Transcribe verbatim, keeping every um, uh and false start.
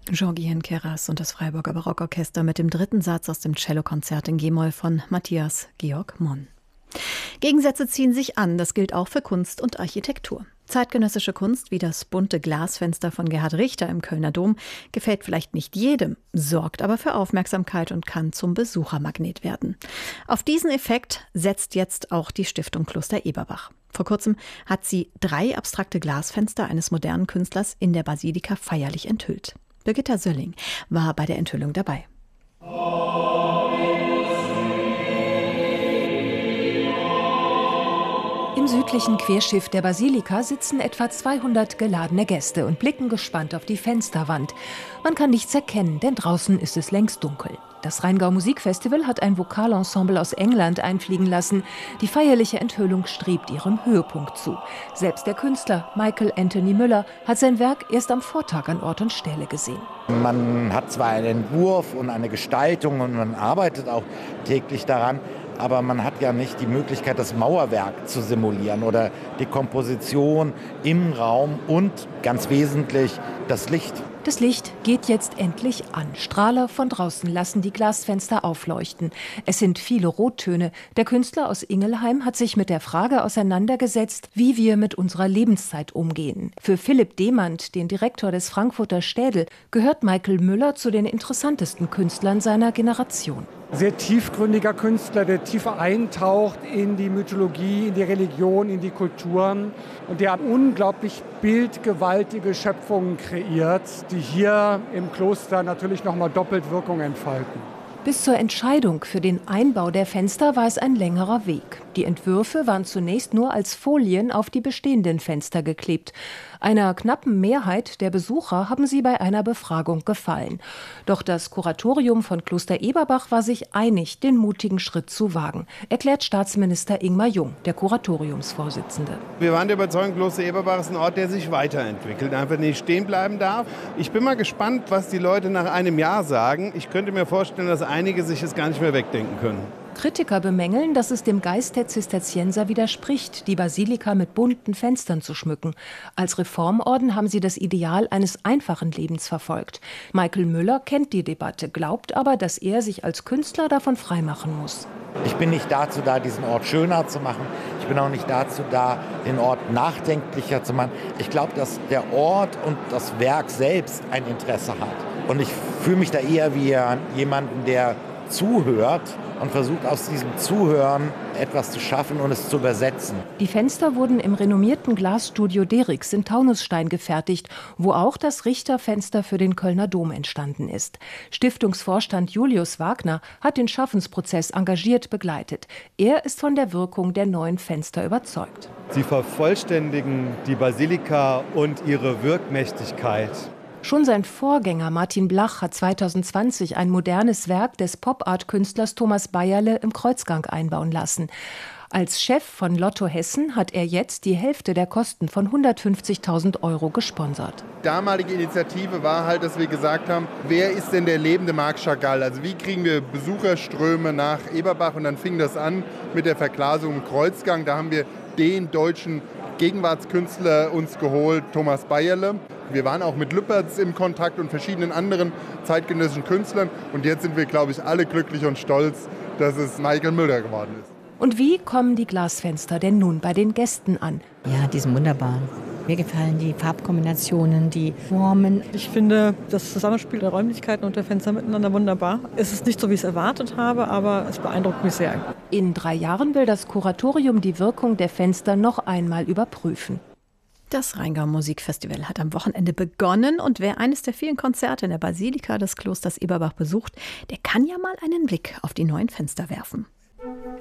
Georgien Keras und das Freiburger Barockorchester mit dem dritten Satz aus dem Cellokonzert in G-Moll von Matthias Georg Monn. Gegensätze ziehen sich an, das gilt auch für Kunst und Architektur. Zeitgenössische Kunst wie das bunte Glasfenster von Gerhard Richter im Kölner Dom gefällt vielleicht nicht jedem, sorgt aber für Aufmerksamkeit und kann zum Besuchermagnet werden. Auf diesen Effekt setzt jetzt auch die Stiftung Kloster Eberbach. Vor kurzem hat sie drei abstrakte Glasfenster eines modernen Künstlers in der Basilika feierlich enthüllt. Birgitta Sölling war bei der Enthüllung dabei. Im südlichen Querschiff der Basilika sitzen etwa zweihundert geladene Gäste und blicken gespannt auf die Fensterwand. Man kann nichts erkennen, denn draußen ist es längst dunkel. Das Rheingau Musikfestival hat ein Vokalensemble aus England einfliegen lassen. Die feierliche Enthüllung strebt ihrem Höhepunkt zu. Selbst der Künstler Michael Anthony Müller hat sein Werk erst am Vortag an Ort und Stelle gesehen. Man hat zwar einen Entwurf und eine Gestaltung und man arbeitet auch täglich daran, aber man hat ja nicht die Möglichkeit, das Mauerwerk zu simulieren oder die Komposition im Raum und ganz wesentlich das Licht. Das Licht geht jetzt endlich an. Strahler von draußen lassen die Glasfenster aufleuchten. Es sind viele Rottöne. Der Künstler aus Ingelheim hat sich mit der Frage auseinandergesetzt, wie wir mit unserer Lebenszeit umgehen. Für Philipp Demand, den Direktor des Frankfurter Städel, gehört Michael Müller zu den interessantesten Künstlern seiner Generation. Sehr tiefgründiger Künstler, der tiefer eintaucht in die Mythologie, in die Religion, in die Kulturen und der unglaublich bildgewaltige Schöpfungen kreiert, die hier im Kloster natürlich noch mal doppelt Wirkung entfalten. Bis zur Entscheidung für den Einbau der Fenster war es ein längerer Weg. Die Entwürfe waren zunächst nur als Folien auf die bestehenden Fenster geklebt. Einer knappen Mehrheit der Besucher haben sie bei einer Befragung gefallen. Doch das Kuratorium von Kloster Eberbach war sich einig, den mutigen Schritt zu wagen, erklärt Staatsminister Ingmar Jung, der Kuratoriumsvorsitzende. Wir waren der Überzeugung, Kloster Eberbach ist ein Ort, der sich weiterentwickelt, einfach nicht stehen bleiben darf. Ich bin mal gespannt, was die Leute nach einem Jahr sagen. Ich könnte mir vorstellen, dass einige sich es gar nicht mehr wegdenken können. Kritiker bemängeln, dass es dem Geist der Zisterzienser widerspricht, die Basilika mit bunten Fenstern zu schmücken. Als Reformorden haben sie das Ideal eines einfachen Lebens verfolgt. Michael Müller kennt die Debatte, glaubt aber, dass er sich als Künstler davon freimachen muss. Ich bin nicht dazu da, diesen Ort schöner zu machen. Ich bin auch nicht dazu da, den Ort nachdenklicher zu machen. Ich glaube, dass der Ort und das Werk selbst ein Interesse hat. Und ich fühle mich da eher wie jemanden, der zuhört und versucht aus diesem Zuhören etwas zu schaffen und es zu übersetzen. Die Fenster wurden im renommierten Glasstudio Derix in Taunusstein gefertigt, wo auch das Richterfenster für den Kölner Dom entstanden ist. Stiftungsvorstand Julius Wagner hat den Schaffensprozess engagiert begleitet. Er ist von der Wirkung der neuen Fenster überzeugt. Sie vervollständigen die Basilika und ihre Wirkmächtigkeit. Schon sein Vorgänger Martin Blach hat zweitausendzwanzig ein modernes Werk des Pop-Art-Künstlers Thomas Bayerle im Kreuzgang einbauen lassen. Als Chef von Lotto Hessen hat er jetzt die Hälfte der Kosten von hundertfünfzigtausend Euro gesponsert. Die damalige Initiative war halt, dass wir gesagt haben, wer ist denn der lebende Marc Chagall? Also wie kriegen wir Besucherströme nach Eberbach? Und dann fing das an mit der Verglasung im Kreuzgang. Da haben wir den deutschen Gegenwartskünstler uns geholt, Thomas Bayerle. Wir waren auch mit Lüpertz im Kontakt und verschiedenen anderen zeitgenössischen Künstlern. Und jetzt sind wir, glaube ich, alle glücklich und stolz, dass es Michael Müller geworden ist. Und wie kommen die Glasfenster denn nun bei den Gästen an? Ja, die sind wunderbar. Mir gefallen die Farbkombinationen, die Formen. Ich finde das Zusammenspiel der Räumlichkeiten und der Fenster miteinander wunderbar. Es ist nicht so, wie ich es erwartet habe, aber es beeindruckt mich sehr. In drei Jahren will das Kuratorium die Wirkung der Fenster noch einmal überprüfen. Das Rheingau Musikfestival hat am Wochenende begonnen und wer eines der vielen Konzerte in der Basilika des Klosters Eberbach besucht, der kann ja mal einen Blick auf die neuen Fenster werfen.